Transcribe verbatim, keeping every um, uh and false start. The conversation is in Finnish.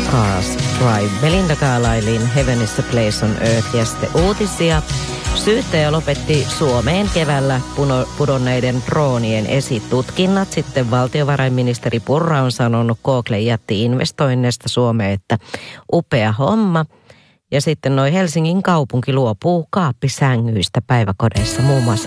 Cars Drive. Belinda Carlislein Heaven is the Place on Earth ja sitten uutisia. Syyttäjä lopetti Suomeen keväällä puno, pudonneiden droonien esitutkinnat. Sitten valtiovarainministeri Purra on sanonut Google jätti investoinneista Suomeen, että upea homma. Ja sitten noi Helsingin kaupunki luopuu kaappisängyistä päiväkodeissa muun muassa